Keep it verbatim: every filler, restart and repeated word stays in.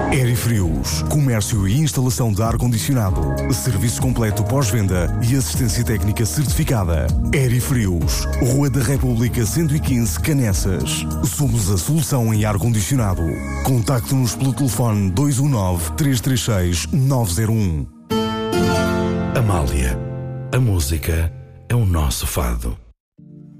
Aerifrios, comércio e instalação de ar-condicionado, serviço completo pós-venda e assistência técnica certificada. Aerifrios, Rua da República cento e quinze, Canessas. Somos a solução em ar-condicionado. Contacte-nos pelo telefone dois um nove, três três seis, nove zero um. Amália, a música é o nosso fado.